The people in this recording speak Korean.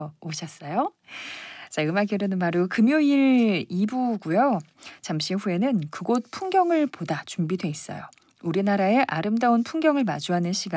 오셨어요? 자, 음악 여르는 하루 금요일 2부고요. 잠시 후에는 그곳 풍경을 보다 준비돼 있어요. 우리나라의 아름다운 풍경을 마주하는 시간